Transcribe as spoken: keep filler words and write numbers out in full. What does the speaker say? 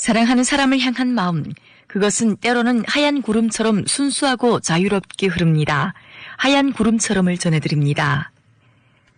사랑하는 사람을 향한 마음, 그것은 때로는 하얀 구름처럼 순수하고 자유롭게 흐릅니다. 하얀 구름처럼을 전해드립니다.